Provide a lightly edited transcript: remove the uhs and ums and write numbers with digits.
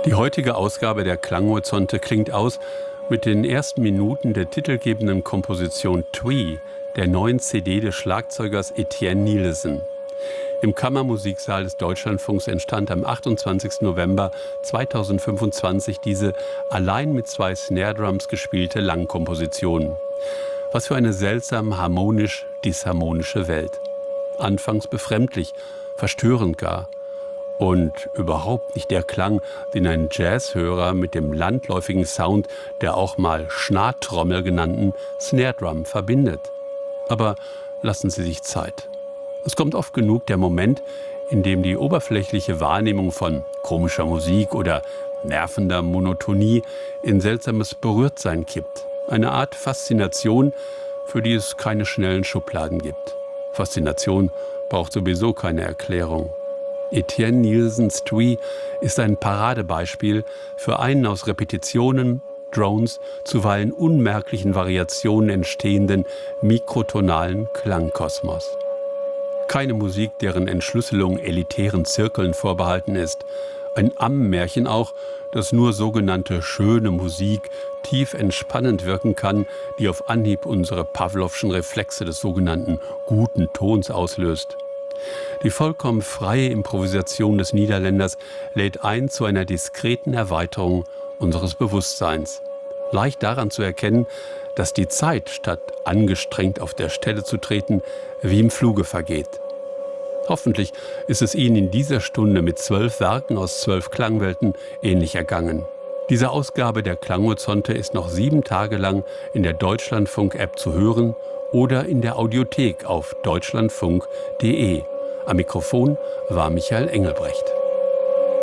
Die heutige Ausgabe der Klanghorizonte klingt aus mit den ersten Minuten der titelgebenden Komposition Twee, der neuen CD des Schlagzeugers Etienne Nielsen. Im Kammermusiksaal des Deutschlandfunks entstand am 28. November 2025 diese allein mit 2 Snare-Drums gespielte Langkomposition. Was für eine seltsam harmonisch-disharmonische Welt. Anfangs befremdlich, verstörend gar. Und überhaupt nicht der Klang, den ein Jazzhörer mit dem landläufigen Sound der auch mal Schnarrtrommel genannten Snare-Drum verbindet. Aber lassen Sie sich Zeit. Es kommt oft genug der Moment, in dem die oberflächliche Wahrnehmung von komischer Musik oder nervender Monotonie in seltsames Berührtsein kippt. Eine Art Faszination, für die es keine schnellen Schubladen gibt. Faszination braucht sowieso keine Erklärung. Etienne Nielsens Twee ist ein Paradebeispiel für einen aus Repetitionen, Drones, zuweilen unmerklichen Variationen entstehenden mikrotonalen Klangkosmos. Keine Musik, deren Entschlüsselung elitären Zirkeln vorbehalten ist. Ein Ammenmärchen auch, das nur sogenannte schöne Musik tief entspannend wirken kann, die auf Anhieb unsere Pawlowschen Reflexe des sogenannten guten Tons auslöst. Die vollkommen freie Improvisation des Niederländers lädt ein zu einer diskreten Erweiterung unseres Bewusstseins. Leicht daran zu erkennen, dass die Zeit, statt angestrengt auf der Stelle zu treten, wie im Fluge vergeht. Hoffentlich ist es Ihnen in dieser Stunde mit 12 Werken aus 12 Klangwelten ähnlich ergangen. Diese Ausgabe der Klanghorizonte ist noch 7 Tage lang in der Deutschlandfunk-App zu hören oder in der Audiothek auf deutschlandfunk.de. Am Mikrofon war Michael Engelbrecht.